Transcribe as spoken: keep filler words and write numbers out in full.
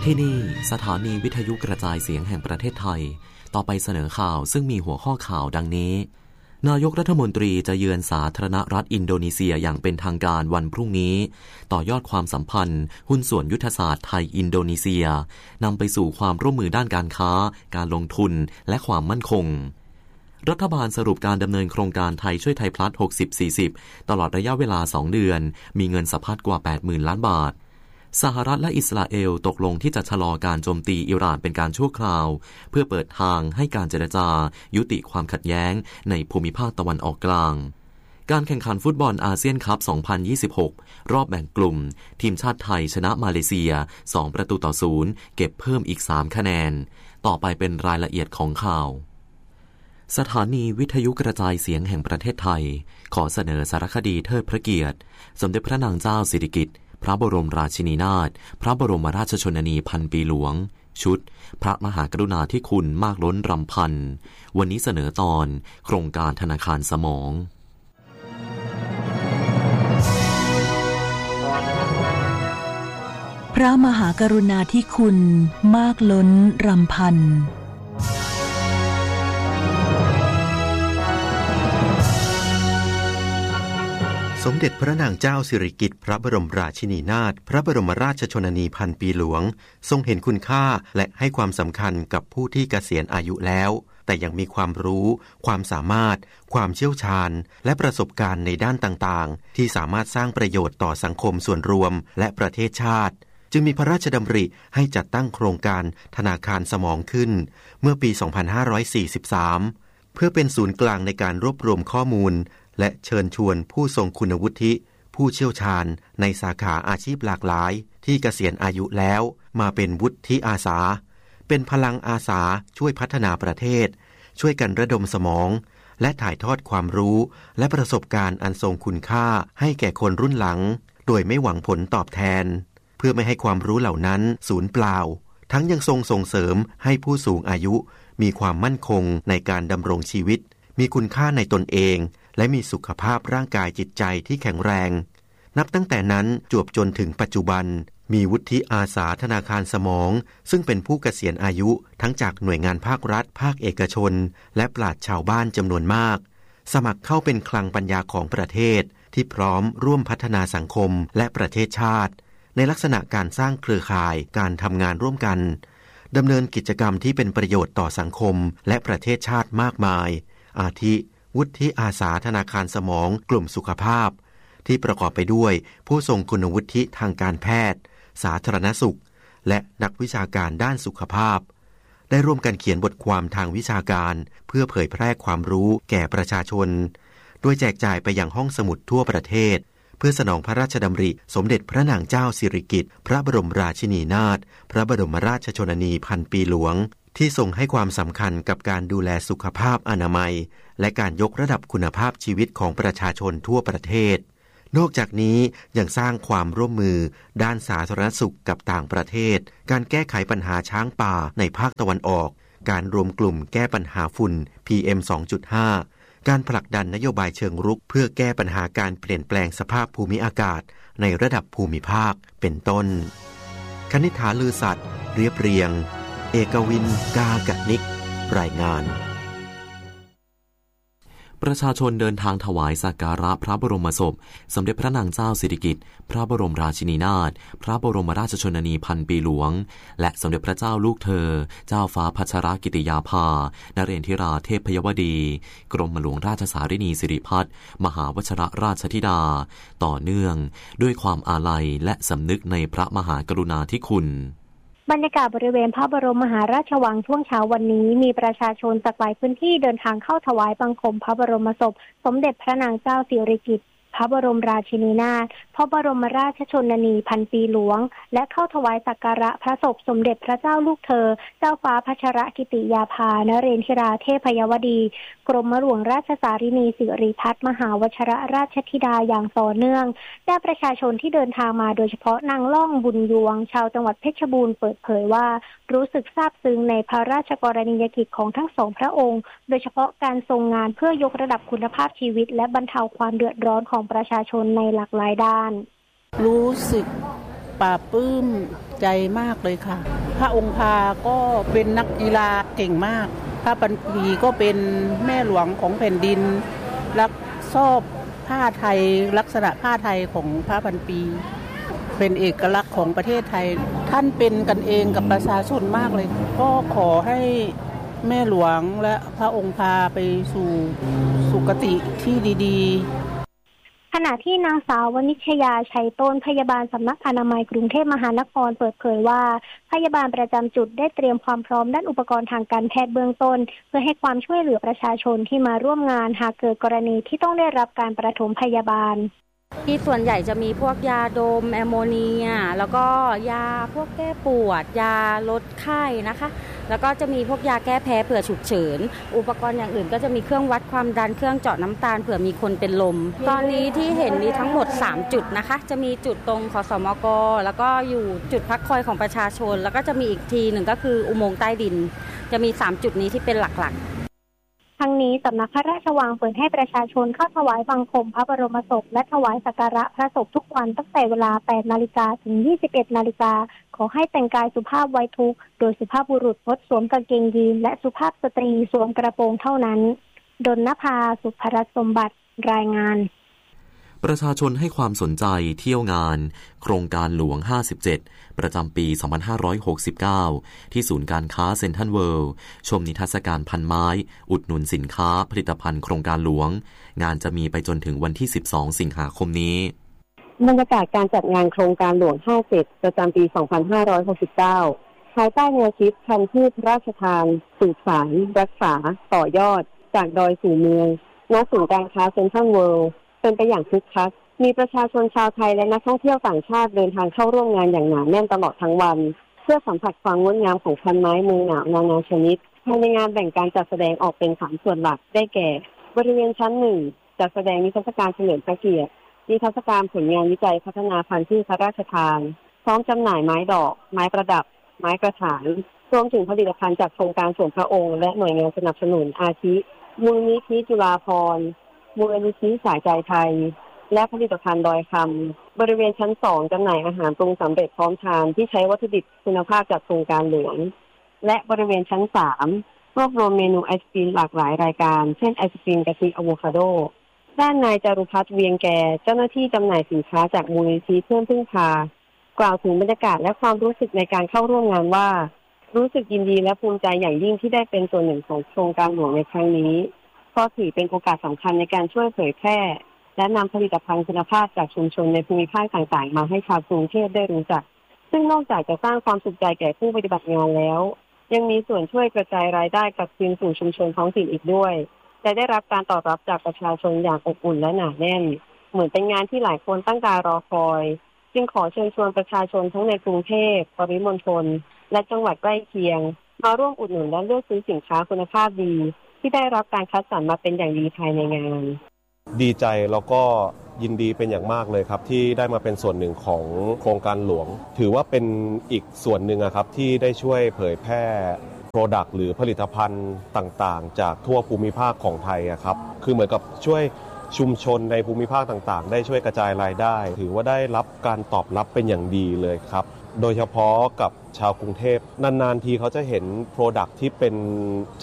ที่นี่สถานีวิทยุกระจายเสียงแห่งประเทศไทยต่อไปเสนอข่าวซึ่งมีหัวข้อข่าวดังนี้นายกรัฐมนตรีจะเยือนสาธารณรัฐอินโดนีเซียอย่างเป็นทางการวันพรุ่งนี้ต่อยอดความสัมพันธ์หุ้นส่วนยุทธศาสตร์ไทยอินโดนีเซียนำไปสู่ความร่วมมือด้านการค้าการลงทุนและความมั่นคงรัฐบาลสรุปการดำเนินโครงการไทยช่วยไทยพลัส หกสิบ สี่สิบ ตลอดระยะเวลาสองเดือนมีเงินสะพัดกว่า แปดหมื่น ล้านบาทสหรัฐและอิสราเอลตกลงที่จะชะลอการโจมตีอิหร่านเป็นการชั่วคราวเพื่อเปิดทางให้การเจรจายุติความขัดแย้งในภูมิภาคตะวันออกกลางการแข่งขันฟุตบอลอาเซียนคัพ สองพันยี่สิบหก รอบแบ่งกลุ่มทีมชาติไทยชนะมาเลเซีย สอง ประตูต่อศูนย์เก็บเพิ่มอีก สาม คะแนนต่อไปเป็นรายละเอียดของข่าวสถานีวิทยุกระจายเสียงแห่งประเทศไทยขอเสนอสารคดีเทิดพระเกียรติสมเด็จพระนางเจ้าสิริกิติ์พระบรมราชินีนาถพระบรมราชชนนีพันปีหลวงชุดพระมหากรุณาธิคุณมากล้นรำพันวันนี้เสนอตอนโครงการธนาคารสมองพระมหากรุณาธิคุณมากล้นรำพันสมเด็จพระนางเจ้าสิริกิติ์พระบรมราชินีนาถพระบรมราชชนนีพันปีหลวงทรงเห็นคุณค่าและให้ความสำคัญกับผู้ที่เกษียณอายุแล้วแต่ยังมีความรู้ความสามารถความเชี่ยวชาญและประสบการณ์ในด้านต่างๆที่สามารถสร้างประโยชน์ต่อสังคมส่วนรวมและประเทศชาติจึงมีพระราชดำริให้จัดตั้งโครงการธนาคารสมองขึ้นเมื่อปี สองพันห้าร้อยสี่สิบสาม เพื่อเป็นศูนย์กลางในการรวบรวมข้อมูลและเชิญชวนผู้ทรงคุณวุฒิผู้เชี่ยวชาญในสาขาอาชีพหลากหลายที่เกษียณอายุแล้วมาเป็นวุฒิอาสาเป็นพลังอาสาช่วยพัฒนาประเทศช่วยกันระดมสมองและถ่ายทอดความรู้และประสบการณ์อันทรงคุณค่าให้แก่คนรุ่นหลังโดยไม่หวังผลตอบแทนเพื่อไม่ให้ความรู้เหล่านั้นสูญเปล่าทั้งยังทรงส่งเสริมให้ผู้สูงอายุมีความมั่นคงในการดำรงชีวิตมีคุณค่าในตนเองและมีสุขภาพร่างกายจิตใจที่แข็งแรงนับตั้งแต่นั้นจวบจนถึงปัจจุบันมีวุฒิอาสาธนาคารสมองซึ่งเป็นผู้เกษียณอายุทั้งจากหน่วยงานภาครัฐภาคเอกชนและปราชญ์ชาวบ้านจำนวนมากสมัครเข้าเป็นคลังปัญญาของประเทศที่พร้อมร่วมพัฒนาสังคมและประเทศชาติในลักษณะการสร้างเครือข่ายการทำงานร่วมกันดำเนินกิจกรรมที่เป็นประโยชน์ต่อสังคมและประเทศชาติมากมายอาทิวุฒิอาสาธนาคารสมองกลุ่มสุขภาพที่ประกอบไปด้วยผู้ทรงคุณวุฒิทางการแพทย์สาธารณสุขและนักวิชาการด้านสุขภาพได้ร่วมกันเขียนบทความทางวิชาการเพื่อเผยแพร่ความรู้แก่ประชาชนโดยแจกจ่ายไปยังห้องสมุดทั่วประเทศเพื่อสนองพระราชดำริสมเด็จพระนางเจ้าสิริกิติ์พระบรมราชินีนาถพระบรมราชชนนีพันปีหลวงที่ทรงให้ความสำคัญกับการดูแลสุขภาพอนามัยและการยกระดับคุณภาพชีวิตของประชาชนทั่วประเทศนอกจากนี้ยังสร้างความร่วมมือด้านสาธารณสุขกับต่างประเทศการแก้ไขปัญหาช้างป่าในภาคตะวันออกการรวมกลุ่มแก้ปัญหาฝุ่น พี เอ็ม สองจุดห้า การผลักดันนโยบายเชิงรุกเพื่อแก้ปัญหาการเปลี่ยนแปลงสภาพภูมิอากาศในระดับภูมิภาคเป็นต้นคณิษฐาลือสัตย์เรียบเรียงเอกวินกากนิกรายงานประชาชนเดินทางถวายสักการะพระบรมศพสมเด็จพระนางเจ้าสิริกิติ์พระบรมราชินีนาถพระบรมราชชนนีพันปีหลวงและสมเด็จพระเจ้าลูกเธอเจ้าฟ้าพัชรกิติยาภานเรนทิราเทพยวดีกรมหลวงราชสารินีสิริพัฒน์มหาวชรราชธิดาต่อเนื่องด้วยความอาลัยและสำนึกในพระมหากรุณาธิคุณบรรยากาศบริเวณพระบรมมหาราชวังช่วงเช้าวันนี้มีประชาชนจากหลายพื้นที่เดินทางเข้าถวายบังคมพระบรมศพสมเด็จพระนางเจ้าสิริกิติ์พระบรมราชินีนาถพระบรมราชชนนีพันปีหลวงและเข้าถวายสักการะพระศพสมเด็จพระเจ้าลูกเธอเจ้าฟ้าพัชรกิติยาภานเรนทิราเทพยวดีกรมหลวงราชสารินีสิริพัฒน์มหาวชรราชธิดาอย่างต่อเนื่องและประชาชนที่เดินทางมาโดยเฉพาะนางล่องบุญยวงชาวจังหวัดเพชรบูรณ์เปิดเผยว่ารู้สึกซาบซึ้งในพระราชกรณียกิจของทั้งสองพระองค์โดยเฉพาะการทรงงานเพื่อยกระดับคุณภาพชีวิตและบรรเทาความเดือดร้อนของประชาชนในหลากหลายด้านรู้สึกปลาปลื้มใจมากเลยค่ะพระองค์พาก็เป็นนักกีฬาเก่งมากพระปันปีก็เป็นแม่หลวงของแผ่นดินรักชอบผ้าไทยลักษณะผ้าไทยของพระปันปีเป็นเอกลักษณ์ของประเทศไทยท่านเป็นกันเองกับประชาชนมากเลยก็ขอให้แม่หลวงและพระองค์พาไปสู่สุคติที่ดีๆขณะที่นางสาววณิชยาชัยต้นพยาบาลสำนักอนามัยกรุงเทพมหานครเปิดเผยว่าพยาบาลประจำจุดได้เตรียมความพร้อมด้านอุปกรณ์ทางการแพทย์เบื้องต้นเพื่อให้ความช่วยเหลือประชาชนที่มาร่วมงานหากเกิดกรณีที่ต้องได้รับการประถมพยาบาลที่ส่วนใหญ่จะมีพวกยาดมแอมโมเนียแล้วก็ยาพวกแก้ปวดยาลดไข้นะคะแล้วก็จะมีพวกยาแก้แพ้เผื่อฉุกเฉินอุปกรณ์อย่างอื่นก็จะมีเครื่องวัดความดันเครื่องเจาะน้ำตาลเผื่อมีคนเป็นลมตอนนี้ที่เห็นมีทั้งหมดสามจุดนะคะจะมีจุดตรงขสมกแล้วก็อยู่จุดพักคอยของประชาชนแล้วก็จะมีอีกทีหนึ่งก็คืออุโมงค์ใต้ดินจะมีสามจุดนี้ที่เป็นหลักๆทั้งนี้สำนักพระราชวังเปิดให้ประชาชนเข้าถวายบังคมพระบรมศพและถวายสักการะพระศพทุกวันตั้งแต่เวลา แปดนาฬิกา ถึง ยี่สิบเอ็ดนาฬิกาขอให้แต่งกายสุภาพไว้ทุกข์โดยสุภาพบุรุษงดสวมกางเกงยีนและสุภาพสตรีสวมกระโปรงเท่านั้นดลนภาสุภรสมบัติรายงานประชาชนให้ความสนใจเที่ยวงานโครงการหลวงห้าสิบเจ็ดประจำปีสองพันห้าร้อยหกสิบเก้าที่ศูนย์การค้าเซ็นทรัลเวิลด์ชมนิทรรศการพันไม้อุดหนุนสินค้าผลิตภัณฑ์โครงการหลวงงานจะมีไปจนถึงวันที่สิบสองสิงหาคมนี้บรรยากาศการจัดงานโครงการหลวงห้าสิบเจ็ดประจำปีสองพันห้าร้อยหกสิบเก้าภายใต้แนวคิดพันธุ์พืชพระราชทานสืบสานรักษาต่อยอดจากดอยสู่เมืองณศูนย์การค้าเซ็นทรัลเวิลด์เป็นไปอย่างคึกคักมีประชาชนชาวไทยและนักท่องเที่ยวต่างชาติเดินทางเข้าร่วมงานอย่างหนาแน่นตลอดทั้งวันเพื่อสัมผัสความงดงามของพันไม้เมืองหนาวนานาชนิดภายในงานแบ่งการจัดแสดงออกเป็นสามส่วนหลักได้แก่บริเวณชั้นหนึ่งจัดแสดงนิทรรศการเฉลิมพระเกียรตินิทรรศการผลงานวิจัยพัฒนาพันธุ์พืชพระราชทานพร้อมจำหน่ายไม้ดอกไม้ประดับไม้กระถางรวมถึงผลิตภัณฑ์จากโครงการส่วนพระองค์และหน่วยงานสนับสนุนอาทิมูลนิธิจุฬาภรณ์มูลนิธิสายใจไทยและผลิตภัณฑ์ดอยคำบริเวณชั้นสองจำหน่ายอาหารปรุงสำเร็จพร้อมทานที่ใช้วัตถุดิบคุณภาพจากโครงการหลวงและบริเวณชั้นสามรวบรวมเมนูไอศกรีมหลากหลายรายการเช่นไอศกรีมกะทิอะโวคาโดด้านนายจารุพัฒน์เวียงแกเจ้าหน้าที่จำหน่ายสินค้าจากมูลนิธิเพื่อนพึ่งพากล่าวถึงบรรยากาศและความรู้สึกในการเข้าร่วมงานว่ารู้สึกยินดีและภูมิใจอย่างยิ่งที่ได้เป็นส่วนหนึ่งของโครงการหลวงในครั้งนี้เพราะถือเป็นโอกาสสำคัญในการช่วยเผยแพร่และนำผลิตภัณฑ์คุณภาพจากชุมชนในภูมิภาคต่างๆมาให้ชาวกรุงเทพได้รู้จักซึ่งนอกจากจะสร้างความสุขใจแก่ผู้ปฏิบัติงานแล้วยังมีส่วนช่วยกระจายรายได้กลับคืนสู่ชุมชนท้องถิ่นอีกด้วยและได้รับการตอบรับจากประชาชนอย่างอบอุ่นและหนาแน่นเหมือนเป็นงานที่หลายคนตั้งตารอคอยจึงขอเชิญชวนประชาชนทั้งในกรุงเทพปริมณฑลและจังหวัดใกล้เคียงมาร่วมอุดหนุนและเลือกซื้อสินค้าคุณภาพดีที่ได้รับการคัดสรรมาเป็นอย่างดีภายในงานดีใจแล้วก็ยินดีเป็นอย่างมากเลยครับที่ได้มาเป็นส่วนหนึ่งของโครงการหลวงถือว่าเป็นอีกส่วนหนึ่งครับที่ได้ช่วยเผยแพร่โปรดักต์หรือผลิตภัณฑ์ต่างๆจากทั่วภูมิภาคของไทยครับคือเหมือนกับช่วยชุมชนในภูมิภาคต่างๆได้ช่วยกระจายรายได้ถือว่าได้รับการตอบรับเป็นอย่างดีเลยครับโดยเฉพาะกับชาวกรุงเทพนานๆทีเขาจะเห็นโปรดักต์ที่เป็น